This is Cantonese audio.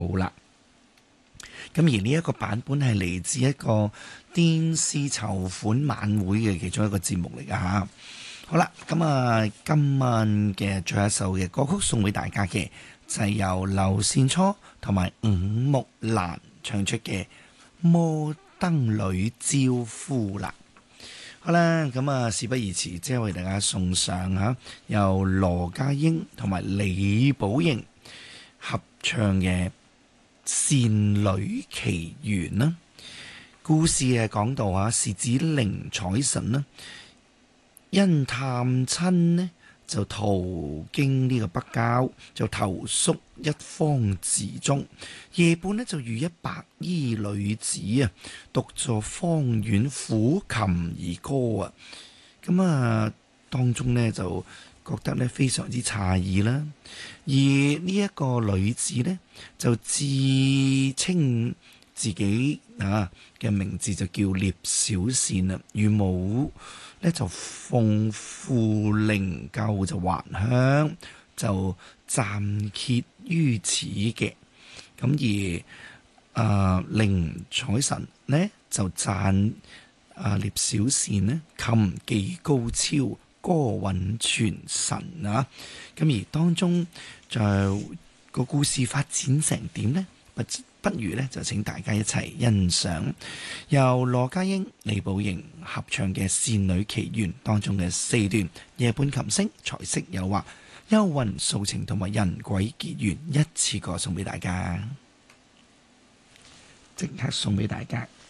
好啦。咁而呢一個版本係嚟自一個電視籌款晚會嘅其中一個節目嚟㗎嚇。好啦，咁啊，今晚嘅最後一首嘅歌曲送俾大家嘅就係由劉善初同埋伍木蘭唱出嘅《摩登女招夫》啦。好啦，咁啊，事不宜遲，即係為大家送上嚇由羅家英同埋李寶瑩合唱嘅《倩女奇緣》啦。故事係講到啊，是指寧采臣啦，因探親呢就途經呢個北郊，就投宿一方寺中。夜半呢就遇一白衣女子啊，獨坐芳苑撫琴而歌啊。咁啊，當中呢就覺得呢非常之詫異啦。而呢一個女子呢，就自稱自己嘅名字就叫聶小倩啦，與母呢就奉父靈柩就還鄉，就暫歇於此嘅。咁而寧采臣呢就讚聶小倩呢琴技高超，歌韻傳神啊。咁而當中就個故事發展成點呢？不如呢，就請大家一齊欣賞由羅家英、李寶瑩合唱嘅《倩女奇緣》當中嘅4段夜半琴聲、才色誘惑、幽魂訴情同埋人鬼結緣，一次過送俾大家，即刻送俾大家。